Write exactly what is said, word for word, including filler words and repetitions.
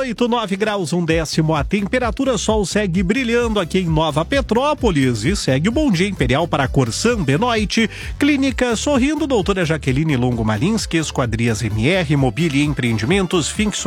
oito, nove graus, um décimo. A temperatura, sol segue brilhando aqui em Nova Petrópolis e segue o Bom Dia Imperial para Corsan Benoit, Clínica Sorrindo, doutora Jaqueline Longo Malinski, Esquadrias M R, Mobília e Empreendimentos, Fink